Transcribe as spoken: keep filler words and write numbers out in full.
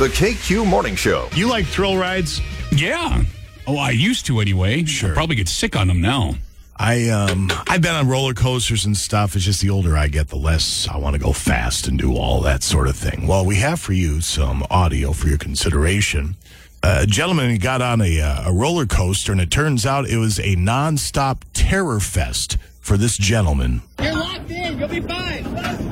The K Q Morning Show. You like thrill rides? Yeah. Oh, I used to anyway. Sure. I'll probably get sick on them now. I, um, I've been on roller coasters and stuff. It's just the older I get, the less I want to go fast and do all that sort of thing. Well, we have for you some audio for your consideration. A gentleman got on a, uh, a roller coaster, and it turns out it was a nonstop terror fest for this gentleman. You're locked in. You'll be fine.